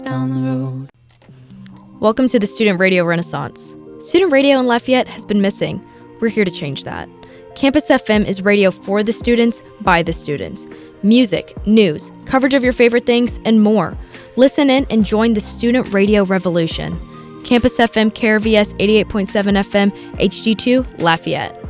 down the road. Welcome to the Student Radio Renaissance. Student radio in Lafayette has been missing. We're here to change that. Campus FM is radio for the students, by the students. Music, news, coverage of your favorite things, and more. Listen in and join the student radio revolution. Campus FM KRVS 88.7 FM HD2 Lafayette.